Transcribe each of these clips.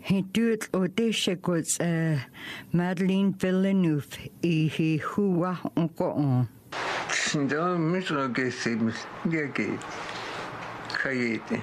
He doet odeshekos Madeleine Villeneuve he huwa onko. Sinda misro que se que kayete.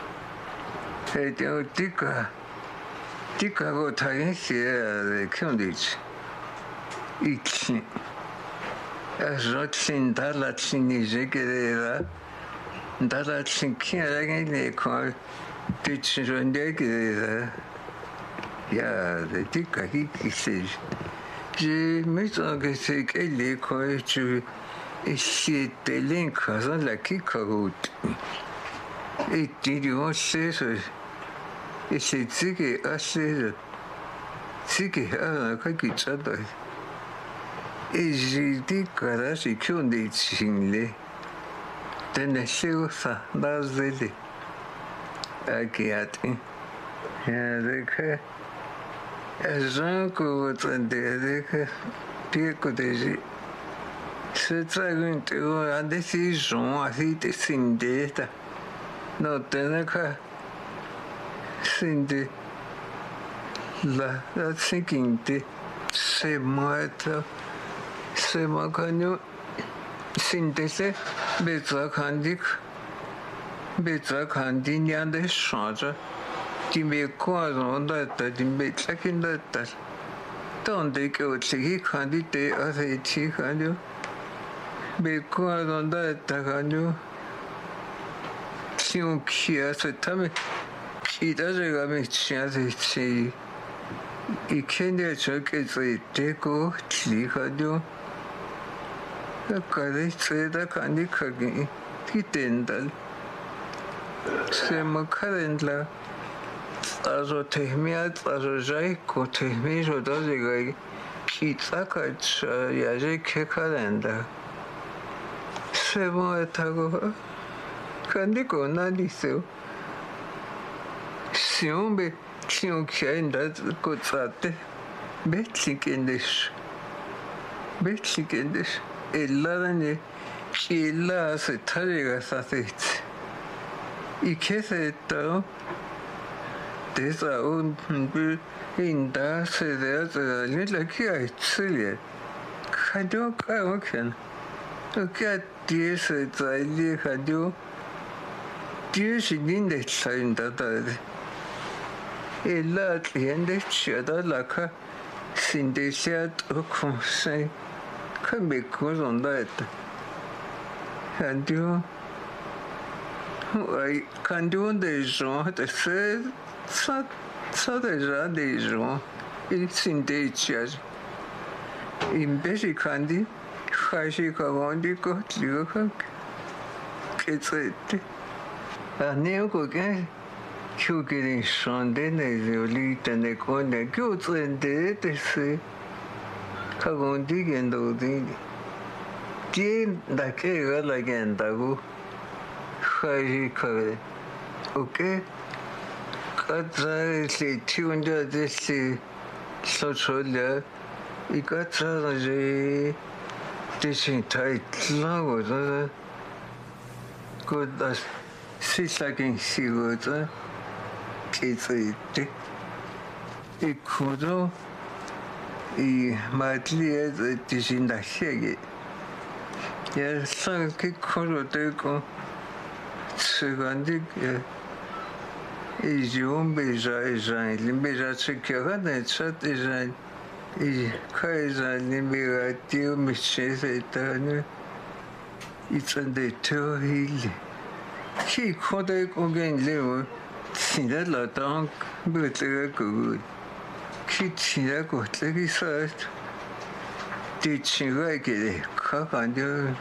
Ete tika go tagen se de kondich. Ich Azotsin dalatsin izegera dalatsin kiaragene ko titsundegera ya de tika hikise je mettons que c'est qu'elle ko tu ici telin kaza la kikagut et didio c'est et c'est que assez que a kakitsada et j'ai dit que c'est qu'on dit single tenez ça d'azeli akiati avec Jean que avec Pierre Désir c'est une décision assez décidée non tenez que c'est la seguinte c'est moi c'est moi quand synthèse betra kandi nyande change qui me quoi on a dit me chacun de tas tandis que aussi candidat à cette candidat me quoi on a candidat si on qui a ce thème qui d'ailleurs me tient c'est il connaît ce que c'est déco qui candidat quand c'est da candidat qui tendal c'est mon calendrier also tehmiat also jai ko tehmi joda zegai kitsakat yaje ke calendar c'est bon tago kandi ko naliso si on be si on kenda ko tsate betlikendes ellarane illa se tariga sasit ikese Desa un inda se de la que hay chile. Hadio kaoken. To get this daily hadio. This in the sign that a lot in the shadow laka sin the shed of consent can be good on that. And you I can do the genre the said. Ça déjà des gens, ils sont des chiens. Ils baissent quand ils fâchent quand ils cotent que c'est. Année au coquin, tu que les chantes les jolis tenez qu'on est que tu es de c'est. Quand on dit qu'il y a d'autres, qui d'accord la gagne d'ago, fâchent quand ok. C'est tué de ces social il y a des là que c'est ça qui s'y voit qui c'est et quand il m'a dit des indiciels il y a ça qui colle que c'est quand et je beja ce que regarde ça déjà et quand les médias me cherchent ils sont des théories qui quand on gagne les c'est de la tank peut-être que qui tient côté qui ça des chinois qui les quand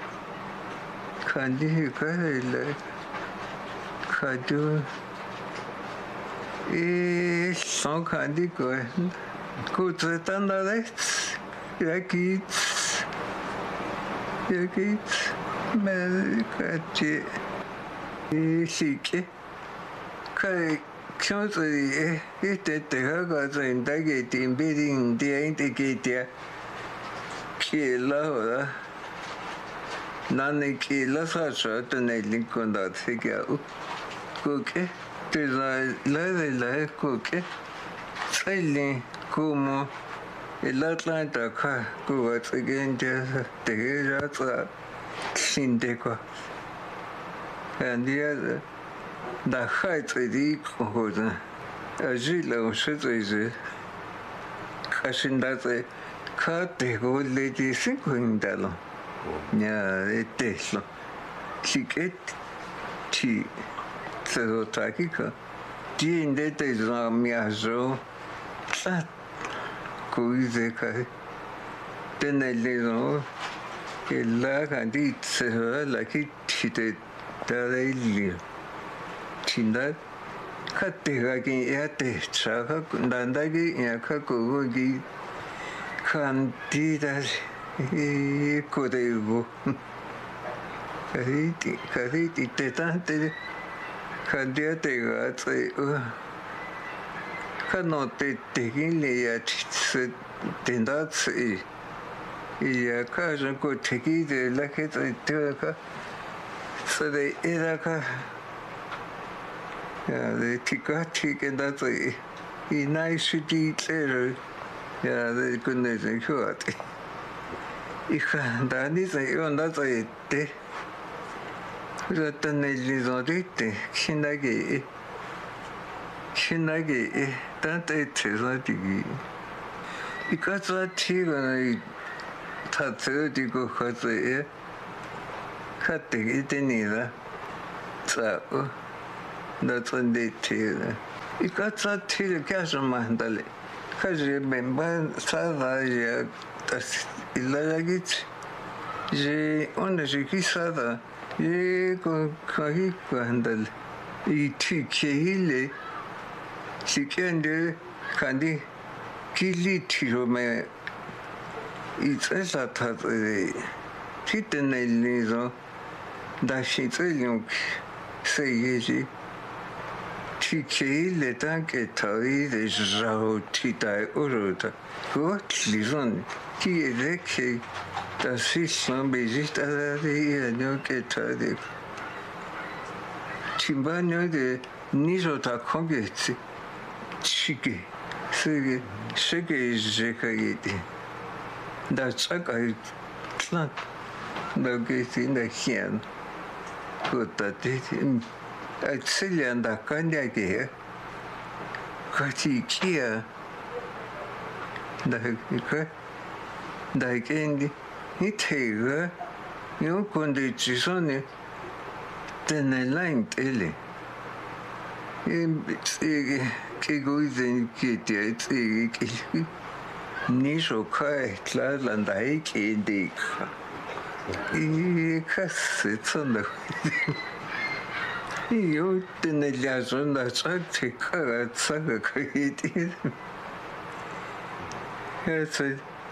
et sans candy quoi écoute c'est un arrête yakit mais que et c'est que c'est était quand c'est d'ailleurs timbiring d'indiquer qui est là nan qui là ça te n'est l'incondat c'est que ok là coquet Trelli como el Atlanta ka kuat again te ra sindeko. And the da height di ko da. Ajila shitze kasindate ka te go le di singindalo. Ja, eteslo. Ticket ti se takika. Di indete za miazo. Kuize ka. Tenello che la candizia la chitte dai Tinda Kattega che te chaka dandagi yakakugi candida codevo cariti tante candiate gazze canotte tegile tendazzi e casa con tegide la che teka so they era the tikati che dazzi I nice detail the goodness and short da ni sai onda sai te rattanelli zodite shinage tante tesati ikatsa tiga tatsu digo khatse khatte itenida tsa da tsande tira ikatsa tira kasa mandale kaje memba sada ya tas ilagit je onda je kisada je ko kahi kwandal I tikele sikende kandi kili tiro me it's a tat titenelli so da shitselung sei tikele tanke tari de jao tita urota gut lison ki edeke da sisson bezita de no ke tade Timbano de Nizota Kongeti Chiki Sige Jekagiti. That's a guy plant no get in the hand. Good that it in a Chilean da Kanyaki Kati Kia the candy it here you could chisone. Then I liked Ellie. Che guiden che Nisho kai Tlaland Ike Dick. It's on the you didn't just on the track at Saga created. Yes,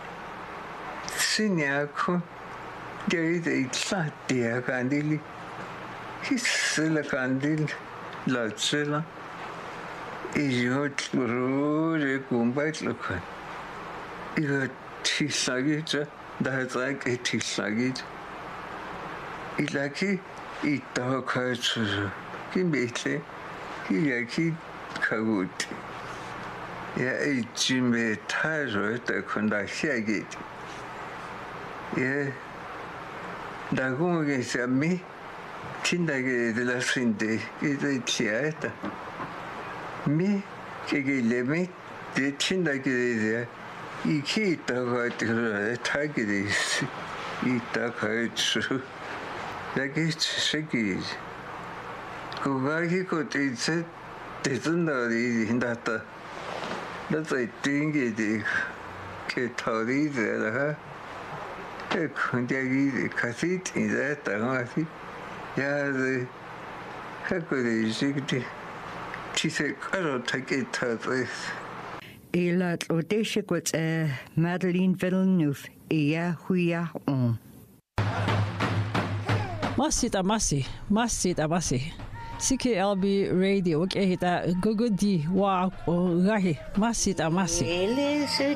Siniaco gave a flat dear candily. Kissela candil la cella e io rure combat local. Io ti sagita da like a ti sagit. I like it talks Kimbete, Yaki Kawut. Ya a Jimmy Tazo the Kondashagit. Yeah, da come gets a me. Tindage de la Sinde is a theater. Me, Kegilemi, the Tindage, Ikita, Tagis, Itaka, like it's Shagis. Kugaki could eat it, didn't know in that. That's a thing it Ketari there. A Kundagi, Kasit in that. Yeah, the Hakuri she said, I don't take it to this. Ilat Odeshik was Madeleine Villeneuve, Ia Huya on. Massi. CKLB Radio, okay, that Gugudi, wow, Gahi, Massi. Ele se